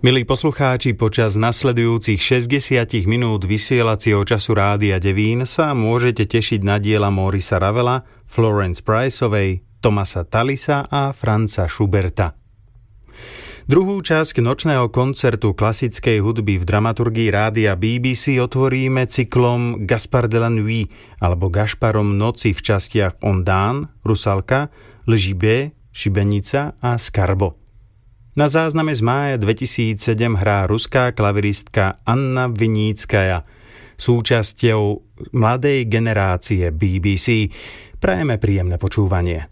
Milí poslucháči, počas nasledujúcich 60 minút vysielacieho času Rádia Devín sa môžete tešiť na diela Maurica Ravela, Florence Priceovej, Thomasa Tallisa a Franza Schuberta. Druhú časť nočného koncertu klasickej hudby v dramaturgii rádia BBC otvoríme cyklom Gaspard de la Nuit alebo Gašparom noci v častiach Ondán, Rusalka, Lžibé, Šibenica a Skarbo. Na zázname z mája 2007 hrá ruská klaviristka Anna Viníckaja súčasťou mladej generácie BBC. Prajeme príjemné počúvanie.